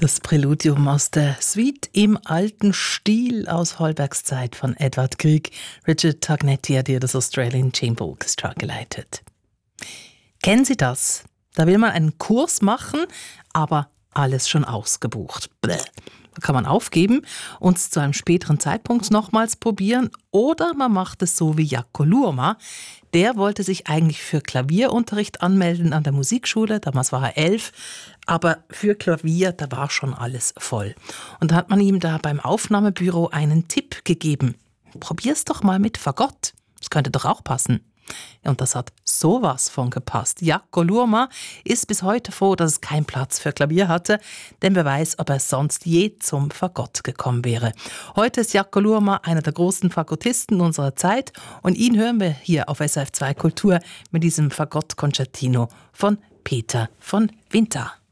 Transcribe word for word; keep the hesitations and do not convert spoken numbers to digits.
Das Präludium aus der Suite im alten Stil aus Holbergs Zeit von Edvard Grieg. Richard Tognetti hat hier das Australian Chamber Orchestra geleitet. Kennen Sie das? Da will man einen Kurs machen, aber alles schon ausgebucht. Bläh. Da kann man aufgeben und es zu einem späteren Zeitpunkt nochmals probieren, oder man macht es so wie Jaakko Luoma. Der wollte sich eigentlich für Klavierunterricht anmelden an der Musikschule, damals war er elf, aber für Klavier, da war schon alles voll. Und da hat man ihm da beim Aufnahmebüro einen Tipp gegeben. Probier's doch mal mit Fagott, das könnte doch auch passen. Und das hat sowas von gepasst. Jaakko Luoma ist bis heute froh, dass es keinen Platz für Klavier hatte, denn wer weiß, ob er sonst je zum Fagott gekommen wäre. Heute ist Jaakko Luoma einer der großen Fagottisten unserer Zeit und ihn hören wir hier auf S R F zwei Kultur mit diesem Fagott-Concertino von Peter von Winter.